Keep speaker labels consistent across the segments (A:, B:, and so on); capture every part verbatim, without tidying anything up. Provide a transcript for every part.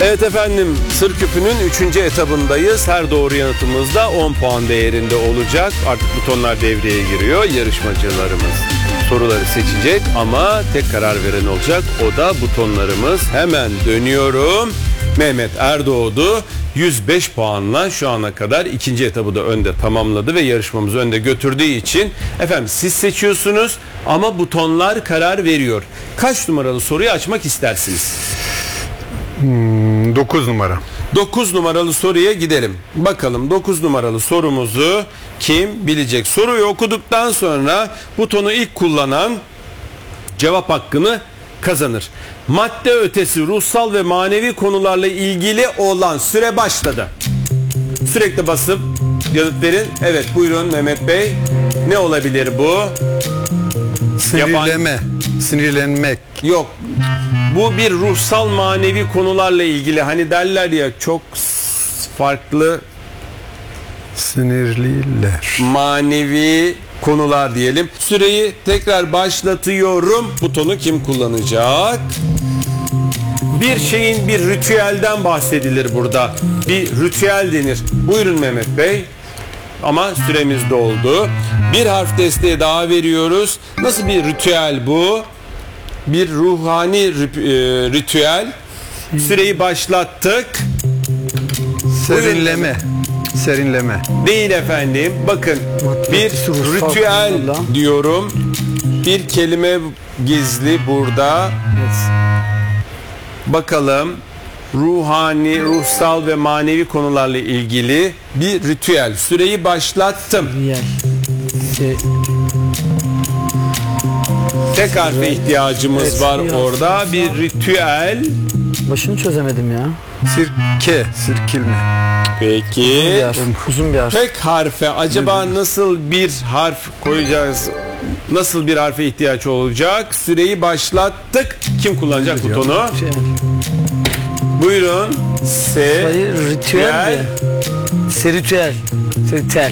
A: Evet efendim, Sır Küpü'nün üçüncü etabındayız. Her doğru yanıtımız da on puan değerinde olacak. Artık butonlar devreye giriyor. Yarışmacılarımız soruları seçecek ama tek karar veren olacak. O da butonlarımız. Hemen dönüyorum. Mehmet Erdoğdu yüz beş puanla şu ana kadar ikinci etabı da önde tamamladı ve yarışmamızı önde götürdüğü için efendim siz seçiyorsunuz ama butonlar karar veriyor. Kaç numaralı soruyu açmak istersiniz?
B: Hmm, dokuz numara.
A: dokuz numaralı soruya gidelim. Bakalım dokuz numaralı sorumuzu kim bilecek? Soruyu okuduktan sonra butonu ilk kullanan cevap hakkını kazanır. Madde ötesi ruhsal ve manevi konularla ilgili olan süre başladı. Sürekli basıp yanıt verin. Evet, buyurun Mehmet Bey. Ne olabilir bu?
B: Sinirleme. Yaban... Sinirlenmek.
A: Yok. Bu bir ruhsal manevi konularla ilgili. Hani derler ya, çok farklı
B: sinirliler.
A: Manevi konular diyelim. Süreyi tekrar başlatıyorum. Butonu kim kullanacak? Bir şeyin bir ritüelden bahsedilir burada. Bir ritüel denir. Buyurun Mehmet Bey. Ama süremiz doldu. Bir harf desteği daha veriyoruz. Nasıl bir ritüel bu? Bir ruhani ritüel. Süreyi başlattık.
B: Serinleme. Buyurun. Serinleme.
A: Değil efendim. Bakın, bir ritüel diyorum. Bir kelime gizli burada. Bakalım. Ruhani, ruhsal ve manevi konularla ilgili bir ritüel. Süreyi başlattım. Tek harfe ihtiyacımız evet, var orada. Bir ritüel.
C: Başını çözemedim ya.
B: Sirke, sirkilme.
A: Peki.
C: Uzun bir harf. Uzun bir harf.
A: Tek harfe acaba nasıl bir harf koyacağız? Nasıl bir harfe ihtiyaç olacak? Süreyi başlattık. Kim kullanacak ne butonu? Şey. Buyurun. Se.
C: Ritüel. Seritüel. Seritüel.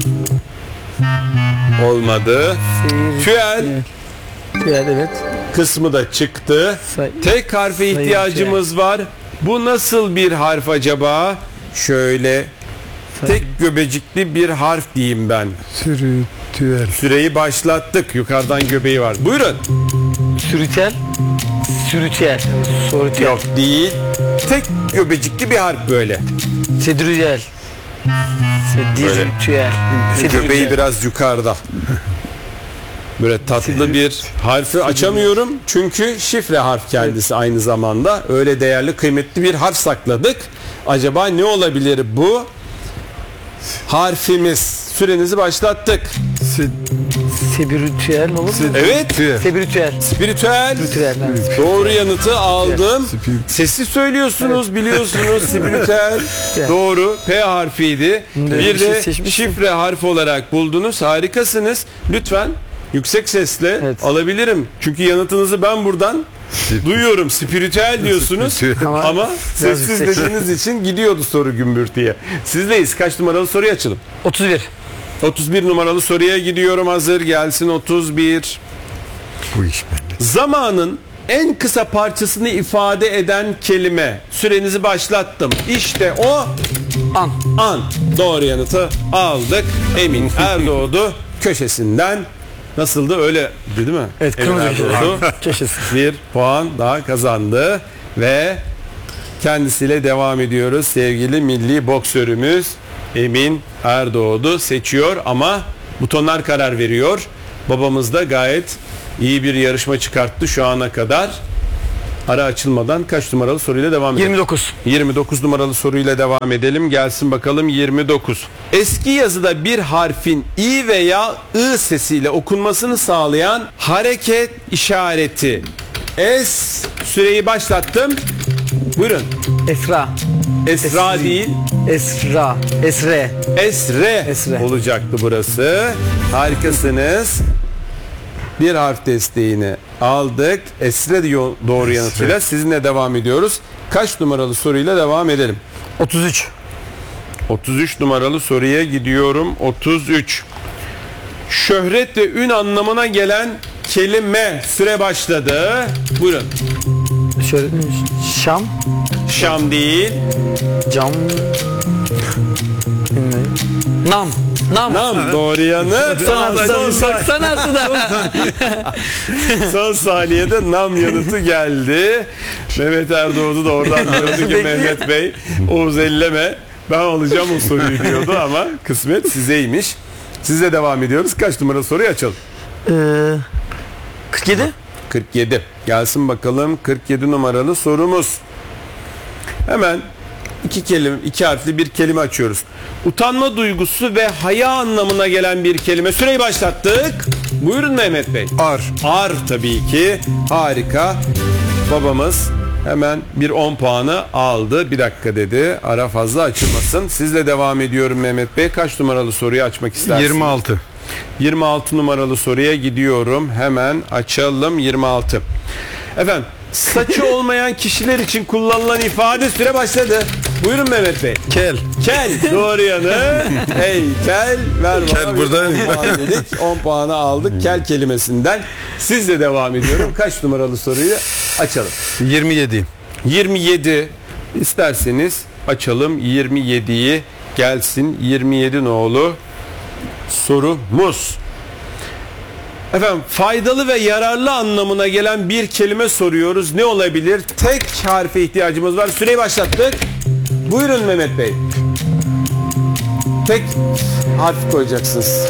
A: Olmadı. Tüel.
C: Tüel evet.
A: Kısmı da çıktı. Say Tek harfe ihtiyacımız var. Bu nasıl bir harf acaba? Şöyle Say tek göbecikli bir harf diyeyim ben.
B: Sürütüel.
A: Süreyi başlattık. Yukarıdan göbeği var. Buyurun.
C: Sürütel. Sürütel. Sürütel.
A: Yok değil. Tek göbecikli bir harf böyle.
C: Sedrütel. Sedrütel.
A: Göbeği biraz yukarıda. Böyle tatlı bir harfi açamıyorum. Çünkü şifre harf kendisi aynı zamanda. Öyle değerli, kıymetli bir harf sakladık. Acaba ne olabilir bu? Harfimiz. Sürenizi başlattık.
C: Spiritüel olur mu?
A: Evet.
C: Spiritüel.
A: Spiritüel. Doğru yanıtı aldım. Sesli söylüyorsunuz, biliyorsunuz. Spiritüel. Doğru. P harfiydi. Bir de şifre harf olarak buldunuz. Harikasınız. Lütfen yüksek sesle evet. alabilirim. Çünkü yanıtınızı ben buradan duyuyorum. Spiritüel diyorsunuz ama sessiz dediğiniz için gidiyordu soru gümbürtüye. Sizdeyiz. Kaç numaralı soruyu açalım?
C: otuz bir.
A: otuz bir numaralı soruya gidiyorum. Hazır gelsin otuz bir.
B: Bu iş bende.
A: Zamanın en kısa parçasını ifade eden kelime. Sürenizi başlattım. İşte o
C: an.
A: An. Doğru yanıtı aldık. Emin Erdoğdu köşesinden. Nasıldı? Öyle değil mi?
C: Evet, kırmızı köşesi.
A: Bir puan daha kazandı ve kendisiyle devam ediyoruz. Sevgili milli boksörümüz Emin Erdoğdu seçiyor ama butonlar karar veriyor. Babamız da gayet iyi bir yarışma çıkarttı şu ana kadar. Ara açılmadan kaç numaralı soruyla devam edelim?
C: yirmi dokuz.
A: yirmi dokuz numaralı soruyla devam edelim. Gelsin bakalım yirmi dokuz. Eski yazıda bir harfin i veya ı sesiyle okunmasını sağlayan hareket işareti. Es. Süreyi başlattım. Buyurun.
C: Esra.
A: Esra Esri. Değil.
C: Esra. Esre.
A: Esre. Esre. Olacaktı burası. Harikasınız. Bir harf desteğini aldık. Esre diyor doğru yanıtıyla. Sizinle devam ediyoruz. Kaç numaralı soruyla devam edelim?
C: otuz üç.
A: otuz üç numaralı soruya gidiyorum. otuz üç. Şöhret ve ün anlamına gelen kelime. Süre başladı. Buyurun.
C: Şöyle, Şam.
A: Şam değil.
C: Cam. Bilmiyorum. Nam. Nam.
A: Nam doğru yanı.
C: Son
A: son, son,
C: Son da.
A: son saniyede nam yanıtı geldi. Mehmet Erdoğdu da oradan diyordu ki Mehmet Bey Oğuz elleme ben alacağım o soruyu diyordu ama kısmet sizeymiş. Sizle devam ediyoruz. Kaç numara soruyu açalım?
C: Ee, kırk yedi.
A: kırk yedi. Gelsin bakalım kırk yedi numaralı sorumuz. Hemen iki kelime, iki harfli bir kelime açıyoruz. Utanma duygusu ve haya anlamına gelen bir kelime. Süreyi başlattık. Buyurun Mehmet Bey.
B: Ar.
A: Ar tabii ki. Harika. Babamız hemen bir on puanı aldı. Bir dakika dedi. Ara fazla açılmasın. Sizle devam ediyorum Mehmet Bey. Kaç numaralı soruyu açmak istersiniz?
B: yirmi altı.
A: yirmi altı numaralı soruya gidiyorum. Hemen açalım yirmi altı. Efendim saçı olmayan kişiler için kullanılan ifade süre başladı. Buyurun Mehmet Bey.
B: Kel.
A: Kel doğru yanı. Hey kel ver bana.
B: Kel
A: bir
B: burada.
A: on puan dedik. on puanı aldık kel kelimesinden. Sizle devam ediyorum. Kaç numaralı soruyu açalım?
B: yirmi yedi.
A: yirmi yedi isterseniz açalım yirmi yediyi gelsin yirmi yedi nolu sorumuz. Efendim faydalı ve yararlı anlamına gelen bir kelime soruyoruz. Ne olabilir? Tek harfe ihtiyacımız var. Süreyi başlattık. Buyurun Mehmet Bey. Tek harf koyacaksınız.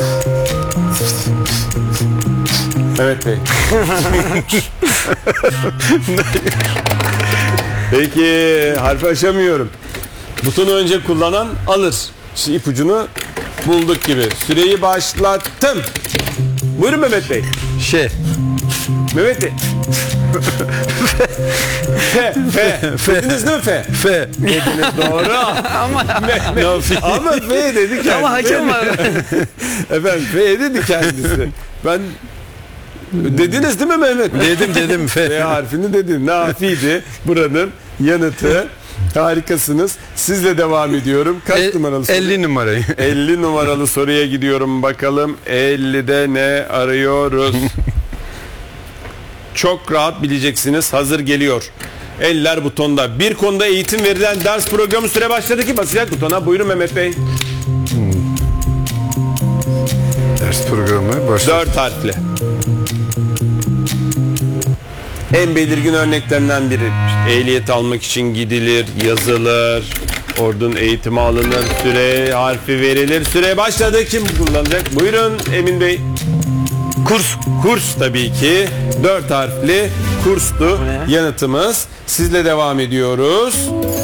A: Mehmet Bey. Peki harfi aşamıyorum. Butonu önce kullanan alır. Şimdi ipucunu bulduk gibi. Süreyi başlattım. Buyurun Mehmet Bey.
B: Şey.
A: Mehmet Bey. F. F. F. Dediniz değil mi F?
B: F.
A: Dediniz doğru. Ama ama F dedi kendisi.
C: Ama hakem var.
A: Efendim F dedi kendisi. Ben dediniz değil mi Mehmet Bey?
B: Dedim dedim F.
A: F harfini dedim. Nafiydi buranın yanıtı. Harikasınız. Sizle devam ediyorum. Kaç
B: E,
A: numaralı soru?
B: elli numarayı.
A: elli numaralı soruya gidiyorum bakalım. ellide ne arıyoruz? Çok rahat bileceksiniz. Hazır geliyor. Eller butonda. Bir konuda eğitim verilen ders programı süre başladı ki basacak butona. Buyurun Mehmet Bey.
B: Ders programı başladı.
A: Dört harfli. En belirgin örneklerinden biri. İşte ehliyet almak için gidilir, yazılır, oradan eğitimi alınır, süre harfi verilir. Süre başladı. Kim kullanacak? Buyurun Emin Bey. Kurs. Kurs tabii ki. Dört harfli kurstu yanıtımız. Sizle devam ediyoruz.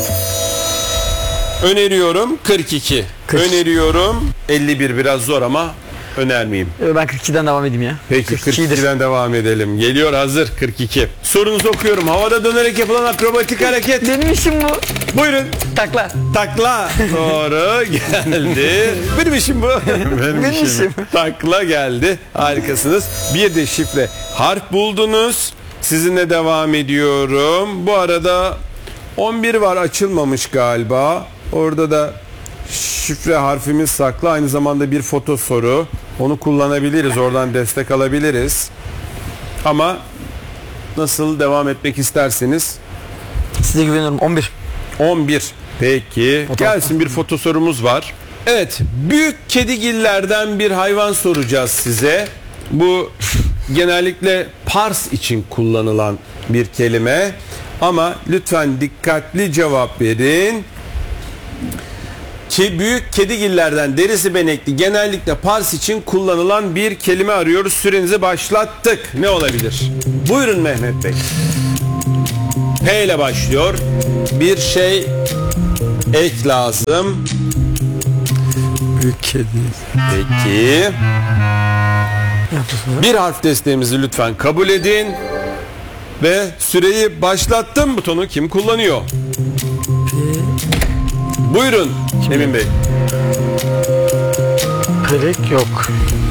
A: Öneriyorum kırk iki.
C: kırk.
A: Öneriyorum elli bir biraz zor ama önermeyeyim.
C: Ben kırk ikiden devam edeyim ya.
A: Peki
C: kırk
A: kırk
C: ikidir.
A: ikiden devam edelim. Geliyor hazır kırk iki. Sorunuzu okuyorum. Havada dönerek yapılan akrobatik hareket.
C: Benim işim bu.
A: Buyurun.
C: Takla.
A: Takla. Doğru geldi. Benim işim bu.
B: Benim,
C: Benim
B: işim.
C: işim.
A: Takla geldi. Harikasınız. Bir de şifre harf buldunuz. Sizinle devam ediyorum. Bu arada on bir var açılmamış galiba. Orada da şifre harfimiz saklı. Aynı zamanda bir foto soru. Onu kullanabiliriz. Oradan destek alabiliriz. Ama nasıl devam etmek isterseniz
C: Size güveniyorum. on bir.
A: on bir. Peki. Gelsin bir foto sorumuz var. Evet. Büyük kedigillerden bir hayvan soracağız size. Bu genellikle Pars için kullanılan bir kelime. Ama lütfen dikkatli cevap verin. Ki büyük kedigillerden derisi benekli genellikle Pars için kullanılan bir kelime arıyoruz. Sürenizi başlattık. Ne olabilir? Buyurun Mehmet Bey. P ile başlıyor. Bir şey ek lazım.
B: Büyük kedi.
A: Peki. Bir harf desteğimizi lütfen kabul edin. Ve süreyi başlattım butonu kim kullanıyor? Buyurun Emin Bey.
C: Kırık yok.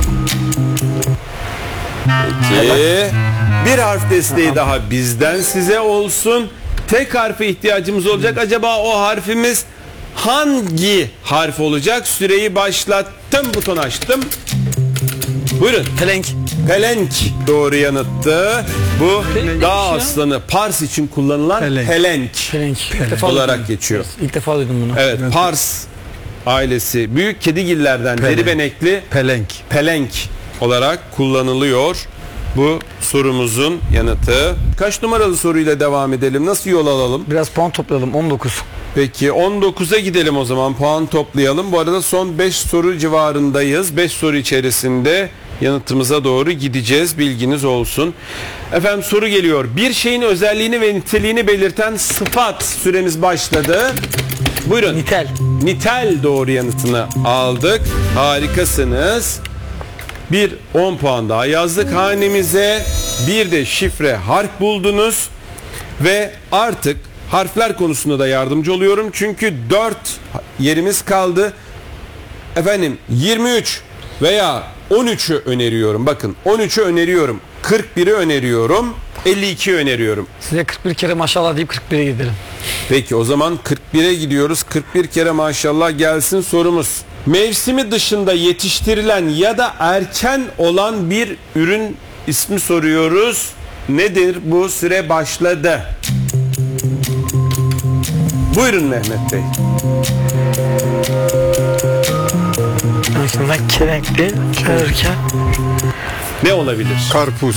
A: Peki. Bir harf desteği daha bizden size olsun. Tek harfe ihtiyacımız olacak. Acaba o harfimiz hangi harf olacak? Süreyi başlattım, buton açtım. Buyurun.
C: Pelenk.
A: Pelenk doğru yanıttı. Bu
C: Pelenk
A: dağ
C: neymiş ya?
A: aslanı Pars için kullanılan pelenk,
B: Pelenk.
C: Pelenk. İlk defa
A: olarak
C: duydum.
A: geçiyor.
C: İlk defa duydum bunu.
A: Evet, Pars ailesi büyük kedigillerden
B: Pelenk.
A: deri benekli
B: Pelenk.
A: pelenk olarak kullanılıyor. Bu sorumuzun yanıtı. Kaç numaralı soruyla devam edelim? Nasıl yol alalım?
C: Biraz puan toplayalım. on dokuz.
A: Peki on dokuza gidelim o zaman, puan toplayalım. Bu arada son beş soru civarındayız. beş soru içerisinde yanıtımıza doğru gideceğiz, bilginiz olsun. Efendim soru geliyor. Bir şeyin özelliğini ve niteliğini belirten sıfat, süremiz başladı. Buyurun.
C: Nitel.
A: Nitel doğru yanıtını aldık. Harikasınız. Bir on puan daha yazdık hanemize. Bir de şifre harf buldunuz. Ve artık harfler konusunda da yardımcı oluyorum. Çünkü dört yerimiz kaldı. Efendim yirmi üç veya on üçü öneriyorum. Bakın on üçü öneriyorum. kırk biri öneriyorum. elli ikiyi öneriyorum.
C: Size kırk bir kere maşallah deyip kırk bire gidelim.
A: Peki o zaman kırk bire gidiyoruz. kırk bir kere maşallah gelsin sorumuz. Mevsimi dışında yetiştirilen ya da erken olan bir ürün ismi soruyoruz. Nedir bu? Süre başladı. Buyurun Mehmet Bey.
C: Aslında kerenkli. Kererken.
A: Ne olabilir?
B: Karpuz.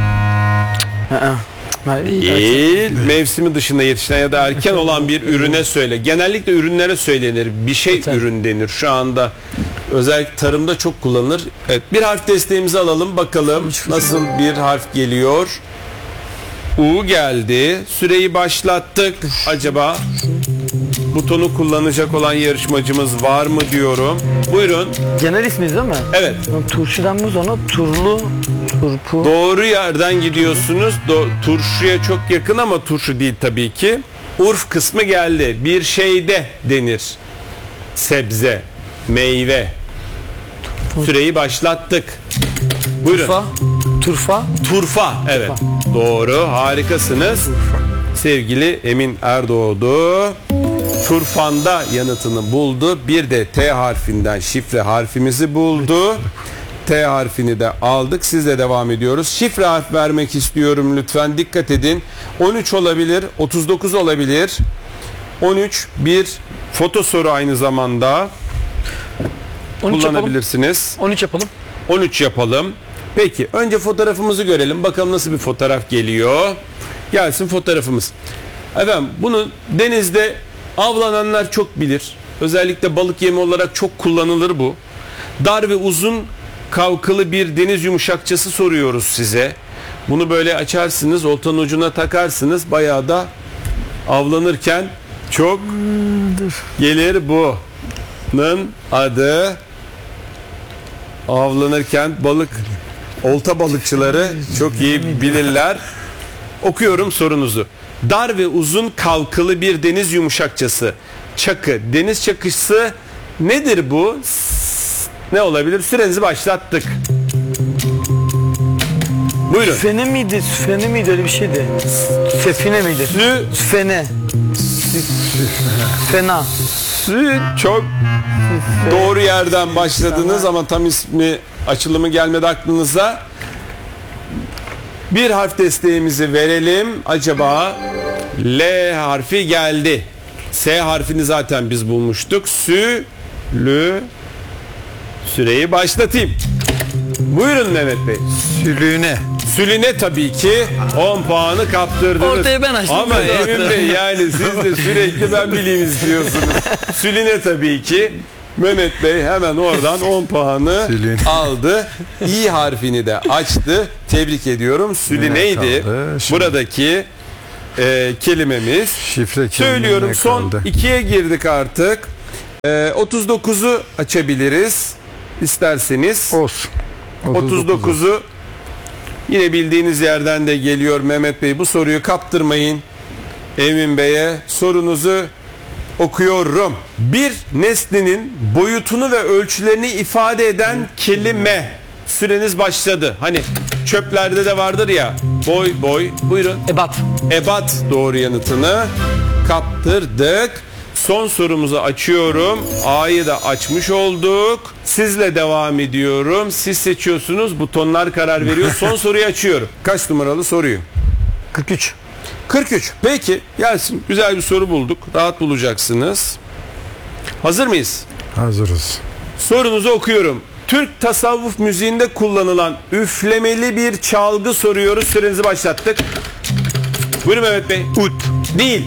A: Değil. Mevsimi dışında yetişen ya da erken olan bir ürüne söyle. Genellikle ürünlere söylenir. Bir şey
C: Zaten.
A: ürün denir. Şu anda özellikle tarımda çok kullanılır. Evet, bir harf desteğimizi alalım bakalım nasıl bir harf geliyor. U geldi. Süreyi başlattık. Acaba butonu kullanacak olan yarışmacımız var mı diyorum. Buyurun.
C: Genel ismiyiz değil mi?
A: Evet.
C: Turşu denmez ona. Turlu. Turpu.
A: Doğru yerden gidiyorsunuz. Do- turşuya çok yakın ama turşu değil tabii ki. Urf kısmı geldi. Bir şeyde denir. Sebze, meyve. Süreyi başlattık. Buyurun.
C: Turfa. Turfa.
A: Turfa. Evet. Doğru. Harikasınız. Sevgili Emin Erdoğdu Turfan'da yanıtını buldu. Bir de T harfinden şifre harfimizi buldu. T harfini de aldık. Sizle devam ediyoruz. Şifre harf vermek istiyorum lütfen. Dikkat edin. on üç olabilir, otuz dokuz olabilir. on üç bir foto soru aynı zamanda.
C: on üç yapalım.
A: Kullanabilirsiniz.
C: on üç yapalım.
A: on üç yapalım. Peki önce fotoğrafımızı görelim. Bakalım nasıl bir fotoğraf geliyor. Gelsin fotoğrafımız. Efendim bunu denizde avlananlar çok bilir. Özellikle balık yemi olarak çok kullanılır bu. Dar ve uzun kavkılı bir deniz yumuşakçası soruyoruz size. Bunu böyle açarsınız, oltanın ucuna takarsınız. Bayağı da avlanırken çok gelir bu. Bunun adı avlanırken balık olta balıkçıları çok iyi bilirler. Okuyorum sorunuzu. Dar ve uzun kalkılı bir deniz yumuşakçası. Çakı, deniz çakısı nedir bu? Ne olabilir? Sürenizi başlattık. Buyurun.
C: Süfene miydi? Süfene miydi? Öyle bir şeydi. Sefine miydi?
A: Sü,
C: Süfene. Fena.
A: sü çok doğru yerden başladınız ama tam ismi, açılımı gelmedi aklınıza. Bir harf desteğimizi verelim. Acaba L harfi geldi. S harfini zaten biz bulmuştuk. Sü, lü. Süreyi başlatayım. Buyurun Mehmet Bey.
B: Sülüğüne.
A: Sülüne tabii ki on puanı kaptırdınız.
C: Ortayı ben açtım.
A: Ama
C: Ben de
A: Emin
C: attım.
A: Bey yani siz de sürekli ben bileyim istiyorsunuz. Sülüne tabii ki. Mehmet Bey hemen oradan on puanı
B: Sülüne.
A: aldı. İ harfini de açtı. Tebrik ediyorum. Sülüneydi.
B: kaldı? Şimdi-
A: Buradaki e, kelimemiz.
B: Şifre
A: Söylüyorum
B: kendine
A: son
B: kaldı.
A: ikiye girdik artık. E, otuz dokuzu açabiliriz. İsterseniz.
B: Olsun.
A: otuz dokuzu yine bildiğiniz yerden de geliyor Mehmet Bey. Bu soruyu kaptırmayın Emin Bey'e. Sorunuzu okuyorum. Bir nesnenin boyutunu ve ölçülerini ifade eden kelime. Süreniz başladı. Hani çöplerde de vardır ya. Boy boy. Buyurun.
C: Ebat.
A: Ebat doğru yanıtını kaptırdık. son sorumuzu açıyorum. A'yı da açmış olduk. Sizle devam ediyorum. Siz seçiyorsunuz. Butonlar karar veriyor. Son soruyu açıyorum. Kaç numaralı soruyu?
C: kırk üç.
A: kırk üç. Peki gelsin. Güzel bir soru bulduk. Rahat bulacaksınız. Hazır mıyız?
B: Hazırız.
A: Sorunuzu okuyorum. Türk tasavvuf müziğinde kullanılan üflemeli bir çalgı soruyoruz. Sürenizi başlattık. Buyurun Mehmet Bey.
B: Ut.
A: Değil.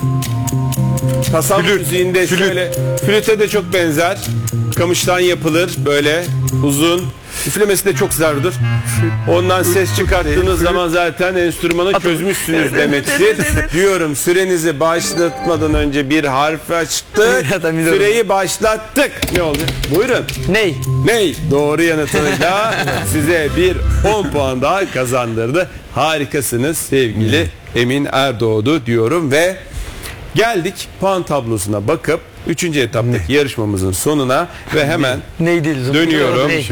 A: Tasavvuf
B: Flüt,
A: müziğinde
B: flüt.
A: şöyle, flüte de çok benzer. Kamıştan yapılır böyle uzun. Üflemesi de çok zardır. Ondan ses çıkarttığınız zaman zaten enstrümanı çözmüşsünüz demektir. Diyorum, sürenizi başlatmadan önce bir harf açtık.
C: Zaten biliyorum.
A: Süreyi başlattık. Ne oldu? Buyurun.
C: Ney?
A: Ney? Doğru yanıtıyla size bir on puan daha kazandırdı. Harikasınız sevgili Emin Erdoğdu diyorum ve geldik puan tablosuna bakıp üçüncü etaptaki yarışmamızın sonuna ve hemen
C: Ney değil. zımpara.
A: Dönüyorum.
C: Ney?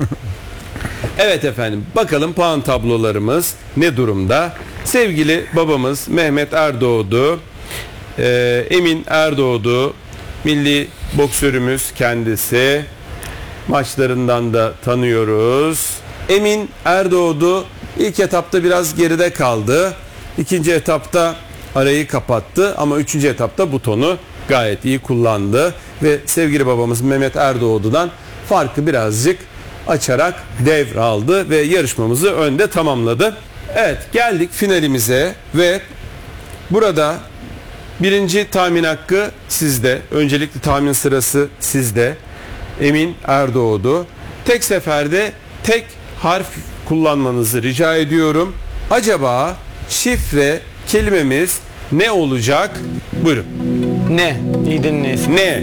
A: evet efendim bakalım puan tablolarımız ne durumda? Sevgili babamız Mehmet Erdoğdu, e, Emin Erdoğdu, milli boksörümüz kendisi. Maçlarından da tanıyoruz. Emin Erdoğdu ilk etapta biraz geride kaldı. İkinci etapta arayı kapattı ama üçüncü etapta butonu gayet iyi kullandı ve sevgili babamız Mehmet Erdoğdu'dan farkı birazcık açarak devraldı ve yarışmamızı önde tamamladı. Evet, geldik finalimize ve burada birinci tahmin hakkı sizde. Öncelikli tahmin sırası sizde. Emin Erdoğdu. Tek seferde tek harf kullanmanızı rica ediyorum. Acaba şifre kelimemiz ne olacak? Buyurun.
C: Ne? Neyden neyse.
A: Ne?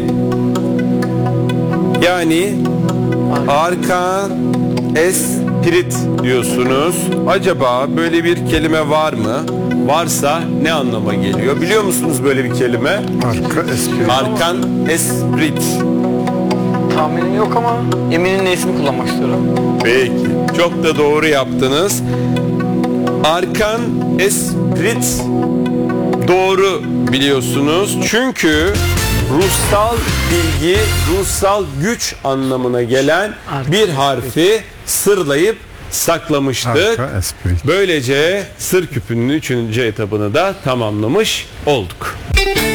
A: Yani arkan esprit diyorsunuz. Acaba böyle bir kelime var mı? Varsa ne anlama geliyor? Biliyor musunuz böyle bir kelime?
B: Arka eski.
A: Arkan esprit.
C: Tahminim yok ama Emin'in neysini kullanmak istiyorum.
A: Peki. Çok da doğru yaptınız. Arkan esprit doğru biliyorsunuz. Çünkü ruhsal bilgi, ruhsal güç anlamına gelen bir harfi sırlayıp saklamıştık.
B: Arka esprit.
A: Böylece sır küpünün üçüncü etabını da tamamlamış olduk.